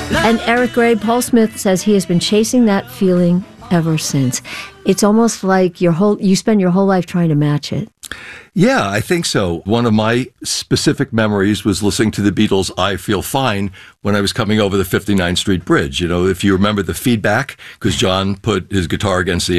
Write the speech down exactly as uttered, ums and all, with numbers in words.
And Eric Gray, Paul Smith says he has been chasing that feeling ever since. It's almost like your whole you spend your whole life trying to match it. Yeah, I think so. One of my specific memories was listening to the Beatles' I Feel Fine when I was coming over the fifty-ninth Street Bridge. You know, if you remember the feedback, because John put his guitar against the